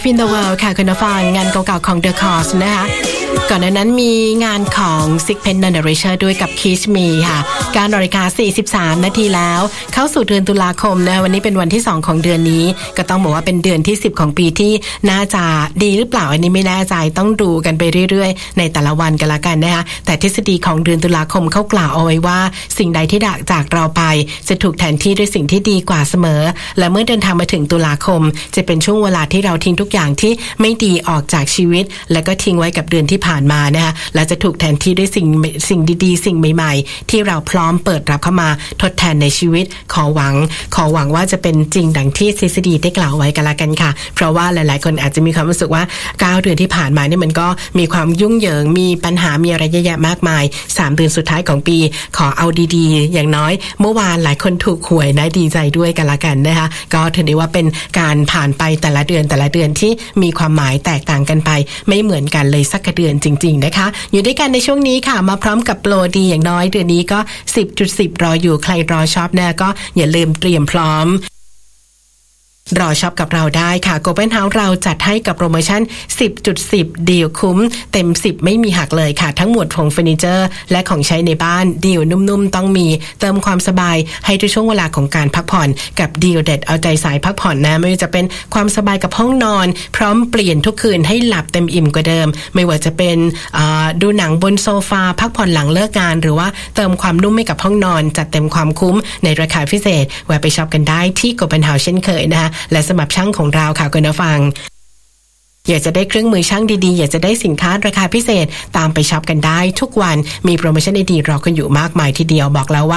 In the World ค่ะคุณผู้ฟังงานเก่าๆของ The Cause นะคะก่อนหน้านั้นมีงานของ Sixpence None the Richer ด้วยกับ Kiss Me ค่ะ9:43 นาทีแล้วเข้าสู่เดือนตุลาคมนะวันนี้เป็นวันที่2ของเดือนนี้ก็ต้องบอกว่าเป็นเดือนที่10ของปีที่น่าจะดีหรือเปล่าอันนี้ไม่แน่ใจต้องดูกันไปเรื่อยๆในแต่ละวันกันละกันนะคะแต่ทฤษฎีของเดือนตุลาคมเขากล่าวเอาไว้ว่าสิ่งใดที่จากเราไปจะถูกแทนที่ด้วยสิ่งที่ดีกว่าเสมอและเมื่อเดินทางมาถึงตุลาคมจะเป็นช่วงเวลาที่เราทิ้งทุกอย่างที่ไม่ดีออกจากชีวิตแล้วก็ทิ้งไว้กับเดือนที่ผ่านมานะคะและจะถูกแทนที่ด้วยสิ่งดีๆสิ่งใหม่ๆที่เราพร้อมเปิดรับเข้ามาทดแทนในชีวิตขอหวังว่าจะเป็นจริงดังที่ทฤษฎีได้กล่าวไว้กันละกันค่ะเพราะว่าหลายๆคนอาจจะมีความรู้สึกว่า9เดือนที่ผ่านมานี่มันก็มีความยุ่งเหยิงมีปัญหามีอะไรเยอะแยะมากมาย3เดือนสุดท้ายของปีขอเอาดีๆอย่างน้อยเมื่อวานหลายคนถูกหวยนะดีใจด้วยกันละกันนะคะก็ถือได้ว่าเป็นการผ่านไปแต่ละเดือนที่มีความหมายแตกต่างกันไปไม่เหมือนกันเลยสักเดือนจริงๆนะคะอยู่ด้วยกันในช่วงนี้ค่ะมาพร้อมกับโปรดีอย่างน้อยเดือนนี้ก็ 10.10 รออยู่ใครรอช็อปเนี่ยก็อย่าลืมเตรียมพร้อมรอช็อปกับเราได้ค่ะโกลเด้นเฮาส์เราจัดให้กับโปรโมชั่น 10.10 ดีลคุ้มเต็ม10ไม่มีหักเลยค่ะทั้งหมวดของเฟอร์นิเจอร์และของใช้ในบ้านดีลนุ่มๆต้องมีเติมความสบายให้ทุกช่วงเวลาของการพักผ่อนกับดีลเด็ดเอาใจสายพักผ่อนนะไม่ว่าจะเป็นความสบายกับห้องนอนพร้อมเปลี่ยนทุกคืนให้หลับเต็มอิ่มกว่าเดิมไม่ว่าจะเป็นดูหนังบนโซฟาพักผ่อนหลังเลิกงานหรือว่าเติมความนุ่มให้กับห้องนอนจัดเต็มความคุ้มในราคาพิเศษแวะไปช็อปกันได้ที่โกลเด้นเฮาส์เช่นเคยนะคะและสำหรับช่างของเราค่ะคุณผู้ฟังอยากจะได้เครื่องมือช่างดีๆอยากจะได้สินค้าราคาพิเศษตามไปช็อปกันได้ทุกวันมีโปรโมชั่นดีๆรอกันอยู่มากมายทีเดียวบอกแล้วว่า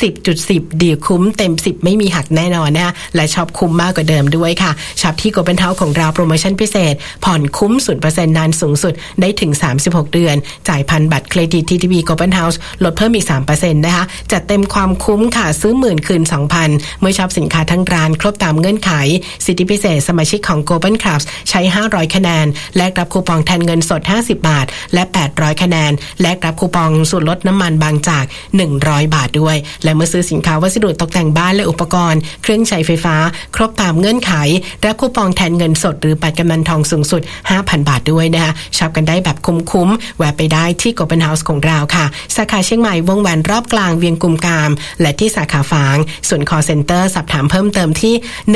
10.10 ดีลคุ้มเต็ม10ไม่มีหักแน่นอนนะคะและช็อปคุ้มมากกว่าเดิมด้วยค่ะช็อปที่โกลเด้นเฮาส์ของเราโปรโมชั่นพิเศษผ่อนคุ้ม 0% นานสูงสุดได้ถึง36เดือนจ่ายพันบัตรเครดิต TTB โกลเด้นเฮาส์ลดเพิ่มอีก 3% นะคะจัดเต็มความคุ้มค่ะซื้อหมื่นคืน 2,000 เมื่อช็อปสินค้าทั้งร้านครบตามเงื่อนไขสิทธิพิเศษสมาชิกของ Global Clubs ใช้500คะแนนแลกรับคูปองแทนเงินสด50บาทและ800คะแนนแลกรับคูปองส่วนลดน้ำมันบางจาก100บาทด้วยและเมื่อซื้อสินค้าวัสดุตกแต่งบ้านและอุปกรณ์เครื่องใช้ไฟฟ้าครบตามเงื่อนไขรับคูปองแทนเงินสดหรือบัตรกำนันทองสูงสุด 5,000 บาทด้วยนะคะช็อปกันได้แบบคุ้มๆแวะไปได้ที่โกลเด้นเฮาส์ของเราค่ะสาขาเชียงใหม่วงแหวนรอบกลางเวียงกุมกามและที่สาขาฝางส่วน call center สอบถามเพิ่มเติมที่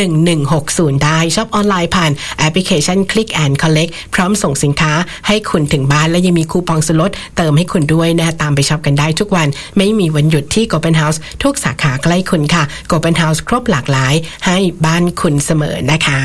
1160ได้ช็อปออนไลน์ผ่านแอปพลิเคชัน Click and Collectพร้อมส่งสินค้าให้คุณถึงบ้านและยังมีคูปองส่วนลดเติมให้คุณด้วยนะตามไปช็อปกันได้ทุกวันไม่มีวันหยุดที่ Global House ทุกสาขาใกล้คุณค่ะ Global House ครบหลากหลายให้บ้านคุณเสมอนะคะ